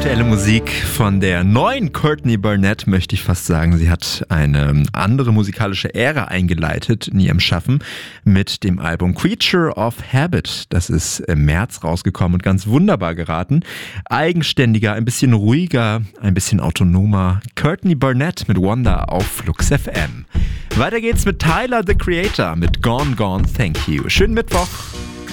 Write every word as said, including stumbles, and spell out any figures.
Aktuelle Musik von der neuen Courtney Barnett, möchte ich fast sagen. Sie hat eine andere musikalische Ära eingeleitet in ihrem Schaffen mit dem Album Creature of Habit. Das ist im März rausgekommen und ganz wunderbar geraten. Eigenständiger, ein bisschen ruhiger, ein bisschen autonomer. Courtney Barnett mit Wonder auf Flux F M. Weiter geht's mit Tyler, the Creator, mit Gone Gone Thank You. Schönen Mittwoch.